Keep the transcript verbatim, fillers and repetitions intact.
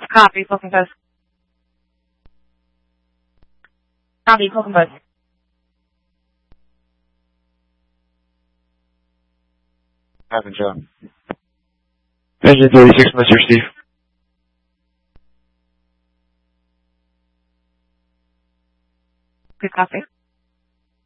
Copy, Falcon Post. Copy, Falcon Post. Having John. Engine thirty-six, Mister Steve. Good copy.